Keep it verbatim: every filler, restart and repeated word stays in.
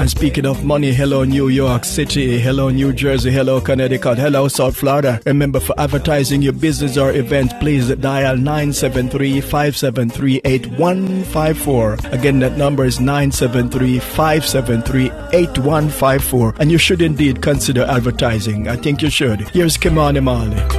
And speaking of money, hello New York City, hello New Jersey, hello Connecticut, hello South Florida. Remember, for advertising your business or event, please dial nine seven three, five seven three, eight one five four. Again, that number is nine seven three, five seven three, eight one five four. And you should indeed consider advertising. I think you should. Here's Kimani Marley.